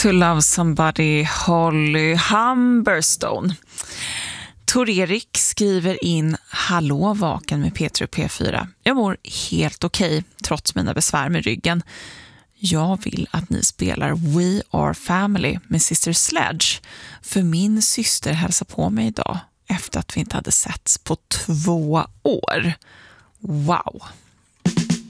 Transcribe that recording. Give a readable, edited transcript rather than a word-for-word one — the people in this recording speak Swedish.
To Love Somebody, Holly Humberstone. Tor-Erik skriver in: hallå vaken med Peter och P4. Jag mår helt okej trots mina besvär med ryggen. Jag vill att ni spelar We Are Family med Sister Sledge. För min syster hälsar på mig idag efter att vi inte hade setts på 2 år. Wow!